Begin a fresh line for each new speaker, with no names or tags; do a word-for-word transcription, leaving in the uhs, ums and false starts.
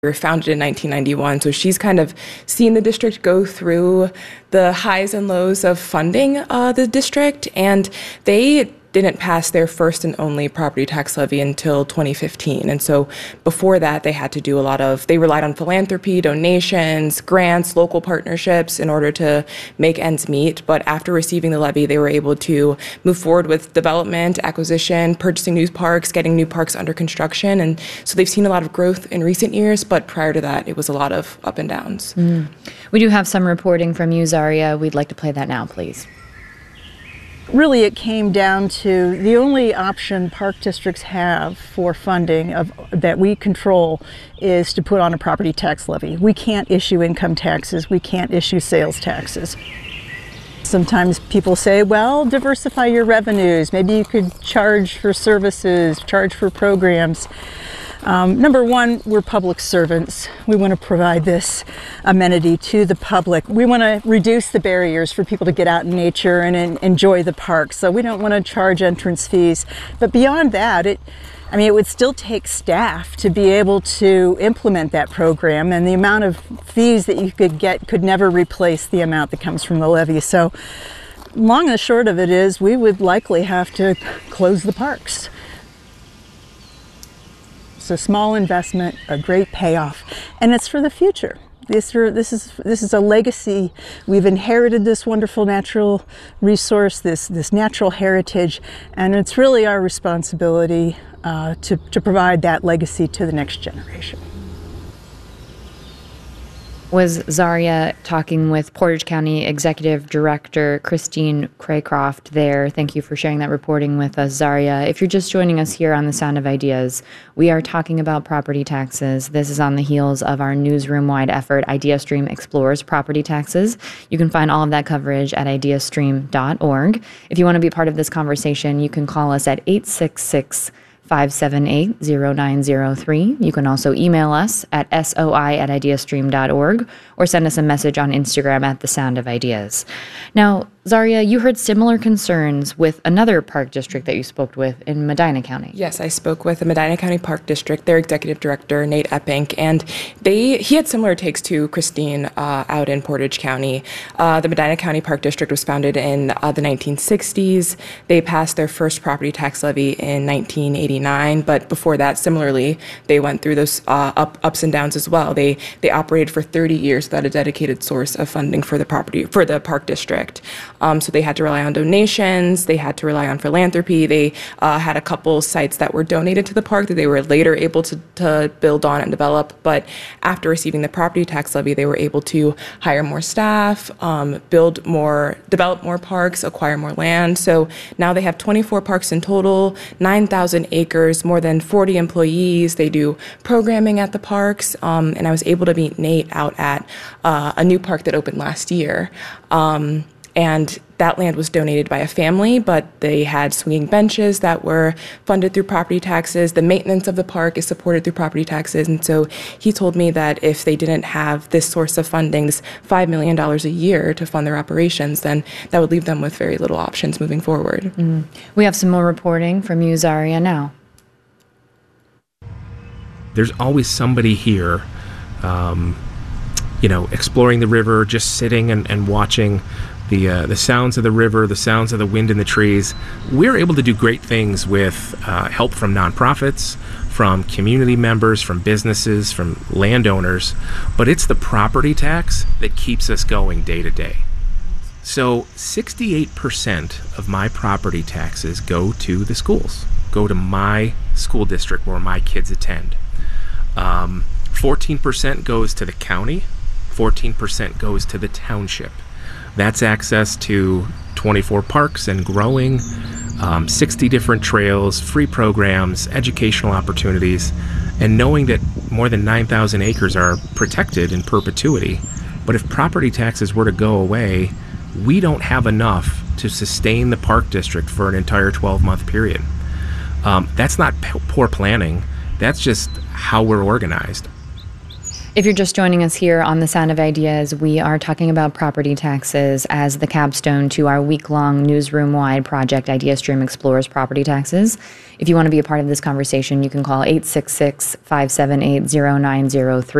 were founded in nineteen ninety-one, so she's kind of seen the district go through the highs and lows of funding uh, the district, and they didn't pass their first and only property tax levy until twenty fifteen. And so before that, they had to do a lot of, they relied on philanthropy, donations, grants, local partnerships in order to make ends meet. But after receiving the levy, they were able to move forward with development, acquisition, purchasing new parks, getting new parks under construction. And so they've seen a lot of growth in recent years, but prior to that, it was a lot of up and downs.
Mm. We do have some reporting from you, Zaria. We'd like to play that now, please.
Really, it came down to the only option park districts have for funding of that we control is to put on a property tax levy. We can't issue income taxes. We can't issue sales taxes. Sometimes people say, well, diversify your revenues. Maybe you could charge for services, charge for programs. Um, number one, we're public servants. We want to provide this amenity to the public. We want to reduce the barriers for people to get out in nature and, and enjoy the park. So we don't want to charge entrance fees. But beyond that, it, I mean, it would still take staff to be able to implement that program, and the amount of fees that you could get could never replace the amount that comes from the levy. So long and short of it is we would likely have to close the parks. It's a small investment, a great payoff, and it's for the future. This, are, this, is, this is a legacy. We've inherited this wonderful natural resource, this, this natural heritage, and it's really our responsibility uh, to, to provide that legacy to the next generation.
Was Zaria talking with Portage County Executive Director Christine Craycroft there. Thank you for sharing that reporting with us, Zaria. If you're just joining us here on The Sound of Ideas, we are talking about property taxes. This is on the heels of our newsroom-wide effort, IdeaStream Explores Property Taxes. You can find all of that coverage at ideastream dot org. If you want to be part of this conversation, you can call us at eight six six, five seven eight, zero nine zero three. You can also email us at soi at ideastream dot org or send us a message on Instagram at The Sound of Ideas. Now, Zaria, you heard similar concerns with another park district that you spoke with in Medina County.
Yes, I spoke with the Medina County Park District, their executive director, Nate Eppink, and they he had similar takes to Christine uh, out in Portage County. Uh, the Medina County Park District was founded in uh, the nineteen sixties. They passed their first property tax levy in nineteen eighty-nine, but before that, similarly, they went through those uh, up, ups and downs as well. They they operated for thirty years without a dedicated source of funding for the property for the park district. Um, so they had to rely on donations, they had to rely on philanthropy, they uh, had a couple sites that were donated to the park that they were later able to, to build on and develop, but after receiving the property tax levy, they were able to hire more staff, um, build more, develop more parks, acquire more land. So now they have twenty-four parks in total, nine thousand acres, more than forty employees. They do programming at the parks, um, and I was able to meet Nate out at uh, a new park that opened last year. Um, And that land was donated by a family, but they had swinging benches that were funded through property taxes. The maintenance of the park is supported through property taxes. And so he told me that if they didn't have this source of funding, this five million dollars a year to fund their operations, then that would leave them with very little options moving forward.
Mm. We have some more reporting from you, Zaria, now.
There's always somebody here, um, you know, exploring the river, just sitting and, and watching the uh, the sounds of the river, the sounds of the wind in the trees. We're able to do great things with uh, help from nonprofits, from community members, from businesses, from landowners, but it's the property tax that keeps us going day to day. So sixty-eight percent of my property taxes go to the schools, go to my school district where my kids attend. Um, fourteen percent goes to the county, fourteen percent goes to the township. That's access to twenty-four parks and growing, um, sixty different trails, free programs, educational opportunities, and knowing that more than nine thousand acres are protected in perpetuity. But if property taxes were to go away, we don't have enough to sustain the park district for an entire twelve-month period. Um, that's not p- poor planning. That's just how we're organized.
If you're just joining us here on The Sound of Ideas, we are talking about property taxes as the capstone to our week-long newsroom-wide project IdeaStream Explores Property Taxes. If you want to be a part of this conversation, you can call eight six six, five seven eight, zero nine zero three.